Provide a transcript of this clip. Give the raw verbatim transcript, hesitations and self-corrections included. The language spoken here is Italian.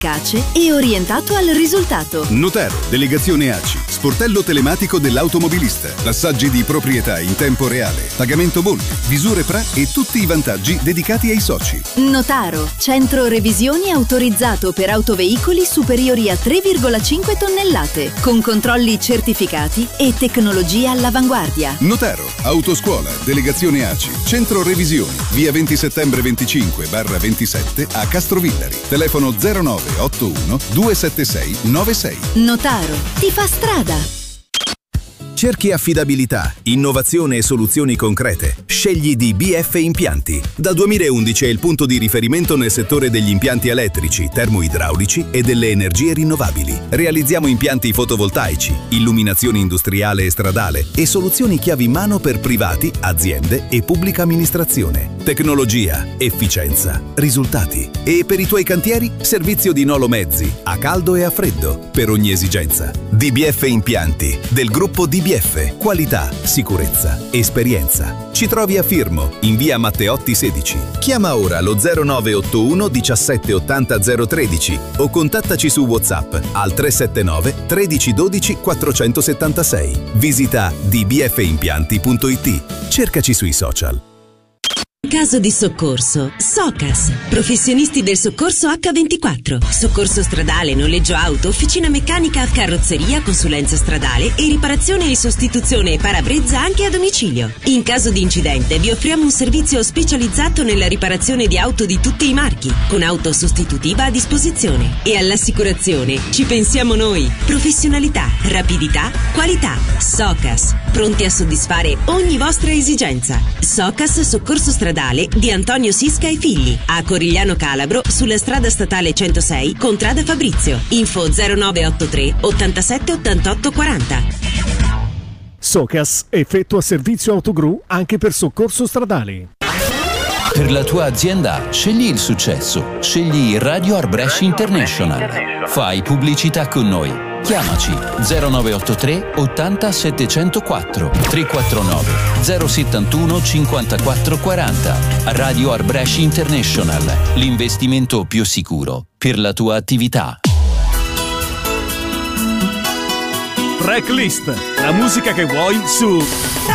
efficace e orientato al risultato. Notaro, delegazione A C I, sportello telematico dell'automobilista, passaggi di proprietà in tempo reale, pagamento bolli, visure P R A e tutti i vantaggi dedicati ai soci. Notaro, centro revisioni autorizzato per autoveicoli superiori a tre virgola cinque tonnellate, con controlli certificati e tecnologia all'avanguardia. Notaro, autoscuola, delegazione A C I, centro revisioni, via venti settembre venticinque barra ventisette a Castrovillari, telefono zero nove otto uno due sette sei nove sei. Notaro, ti fa strada. Cerchi affidabilità, innovazione e soluzioni concrete? Scegli D B F Impianti. Dal duemilaundici è il punto di riferimento nel settore degli impianti elettrici, termoidraulici e delle energie rinnovabili. Realizziamo impianti fotovoltaici, illuminazione industriale e stradale e soluzioni chiavi in mano per privati, aziende e pubblica amministrazione. Tecnologia, efficienza, risultati. E per i tuoi cantieri, servizio di nolo mezzi, a caldo e a freddo, per ogni esigenza. D B F Impianti, del gruppo D B F. Qualità, sicurezza, esperienza. Ci trovi a Firmo, in via Matteotti sedici. Chiama ora lo zero nove otto uno diciassette ottanta zero tredici o contattaci su WhatsApp al tre sette nove tredici dodici quattrocentosettantasei. Visita d b f impianti punto i t. Cercaci sui social. Caso di soccorso, Socas, professionisti del soccorso acca ventiquattro, soccorso stradale, noleggio auto, officina meccanica, carrozzeria, consulenza stradale e riparazione e sostituzione parabrezza anche a domicilio. In caso di incidente vi offriamo un servizio specializzato nella riparazione di auto di tutti i marchi, con auto sostitutiva a disposizione. E all'assicurazione ci pensiamo noi. Professionalità, rapidità, qualità. Socas, pronti a soddisfare ogni vostra esigenza. Socas Soccorso Stradale di Antonio Sisca e Figli, a Corigliano Calabro, sulla strada statale centosei, contrada Fabrizio. Info zero nove otto tre ottantasette ottantotto quaranta. Socas effettua servizio autogru anche per soccorso stradale. Per la tua azienda scegli il successo, scegli Radio Arbresh International. Fai pubblicità con noi. Chiamaci zero nove otto tre ottanta settecentoquattro tre quattro nove zero settantuno cinquantaquattro quaranta. Radio Arbresh International, l'investimento più sicuro per la tua attività. Tracklist, la musica che vuoi su